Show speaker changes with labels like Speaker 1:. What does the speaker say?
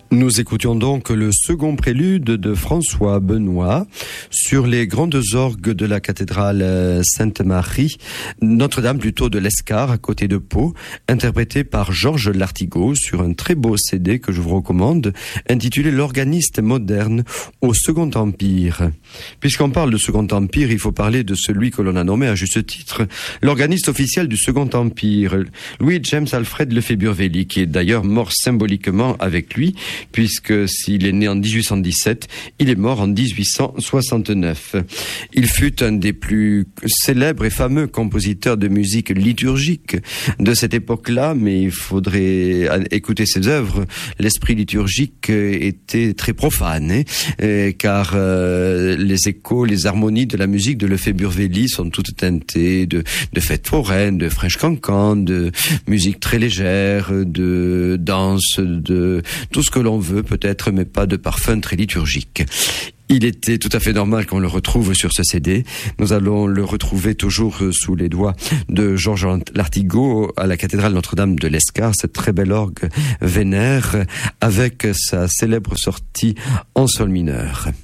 Speaker 1: Nous écoutions donc le second prélude de François Benoît sur les grandes orgues de la cathédrale Sainte-Marie, Notre-Dame plutôt de l'Escar à côté de Pau, interprété par Georges Lartigot sur un très beau CD que je vous recommande, intitulé L'organiste moderne au Second Empire. Puisqu'on parle de Second Empire, il faut parler de celui que l'on a nommé à juste titre l'organiste officiel du Second Empire, Louis James Alfred Lefebvre-Wely, qui est d'ailleurs mort symboliquement avec lui, puisque s'il est né en 1817, il est mort en 1869. Il fut un des plus célèbres et fameux compositeurs de musique liturgique de cette époque-là, mais il faudrait écouter ses œuvres. L'esprit liturgique était très profane, car les échos, les harmonies de la musique de Lefebvre-Wely sont toutes teintées de fêtes foraines, de French cancan, de musique très légère, de danse, de tout ce que l'on veut peut-être, mais pas de parfum très liturgique. Il était tout à fait normal qu'on le retrouve sur ce CD. Nous allons le retrouver toujours sous les doigts de Georges Lartigot à la cathédrale Notre-Dame de l'Escar, cette très belle orgue vénère avec sa célèbre sortie en sol mineur.